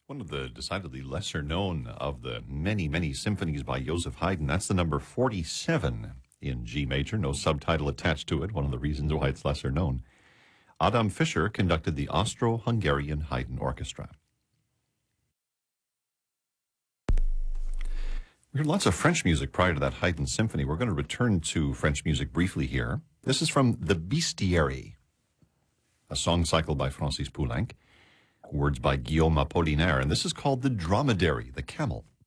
One of the decidedly lesser known of the many, many symphonies by Joseph Haydn. That's the number 47 in G major. No subtitle attached to it. One of the reasons why it's lesser known. Adam Fischer conducted the Austro-Hungarian Haydn Orchestra. We heard lots of French music prior to that Haydn symphony. We're going to return to French music briefly here. This is from The Bestiary, a song cycle by Francis Poulenc. Words by Guillaume Apollinaire, and this is called The Dromedary, the Camel.